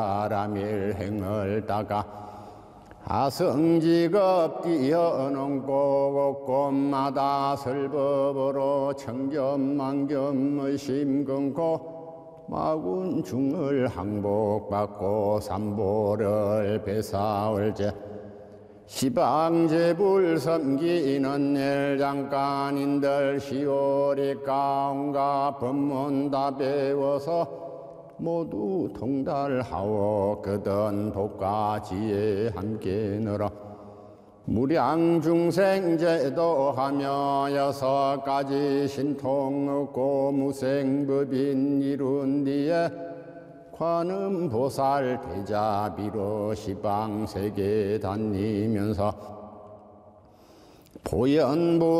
사람일행을 따가 아성직업 뛰어넘고 곳곳마다 설법으로 청겸만겸의 심근고 마군중을 항복받고 삼보를 배사올제 시방제불 섬기는 일장간인들 시오리 가운가 법문 다 배워서 모두 통달하오 그든 복가지에 함께 늘어 무량중생제도하며 6가지 신통의 무생법인 이룬 뒤에 관음보살 대자비로 시방세계 다니면서 보현부